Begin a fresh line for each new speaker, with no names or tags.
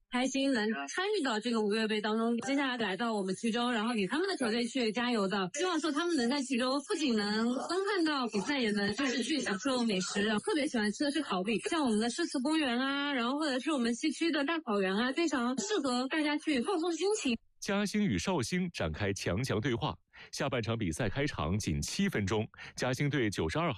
开心能参与到这个5月杯当中，接下来来到我们衢州，然后给他们的球队去加油的。希望说他们能在衢州不仅能观看到比赛，也能就是去享受美食。特别喜欢吃的是烤饼，像我们的诗词公园啊，然后或者是我们西区的大草原啊，非常适合大家去放松心情。
嘉兴与绍兴展开强强对话，下半场比赛开场仅7分钟，嘉兴队92号